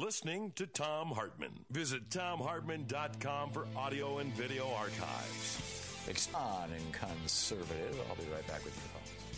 listening to Thom Hartmann. Visit ThomHartmann.com for audio and video archives. On and conservative. I'll be right back with your thoughts.